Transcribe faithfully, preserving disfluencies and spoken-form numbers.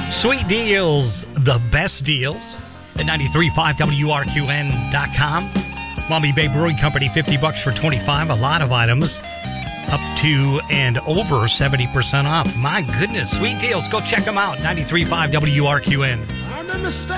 Sweet deals, the best deals at ninety-three point five W R Q N dot com. Mommy Bay Brewing Company, fifty bucks for twenty-five. A lot of items up to and over seventy percent off. My goodness, sweet deals. Go check them out. ninety-three point five W R Q N. I'm a mistake.